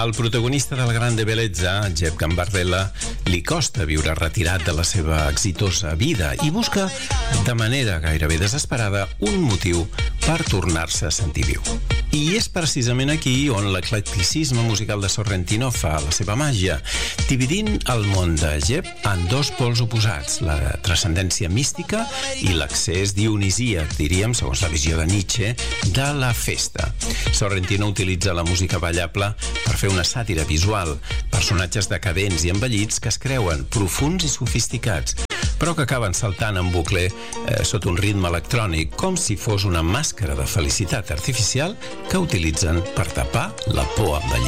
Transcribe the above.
Al protagonista del Grande Bellezza, Jep Gambardella, li costa viure retirat de la seva exitosa vida i busca, de manera gairebé desesperada, un motiu per tornar-se a sentir viu. I és precisament aquí on l'eclecticisme musical de Sorrentino fa la seva màgia, dividint el món de Jep en dos pols oposats, la transcendència mística i l'accés dionisíac, diríem, segons la visió de Nietzsche, de la festa. Sorrentino utilitza la música ballable per fer una sàtira visual, personatges decadents i envellits que es creuen profuns i sofisticats, però que acaben saltant en bucle sota un ritme electrònic, com si fos una màscara de felicitat artificial que utilitzen per tapar la por a envellir.